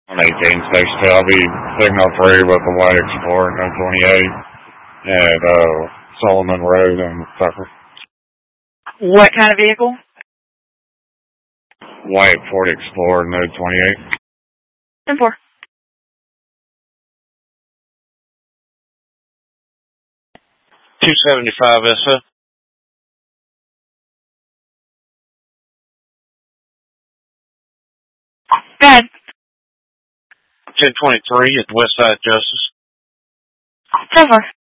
On 18 Station 2, I'll be signal free with the White Explorer No 28 at Solomon Road and Tucker. What kind of vehicle? White Ford Explorer No 28. 10-4. $275 SF. Go ahead. 1023 at Westside Justice. 10-4.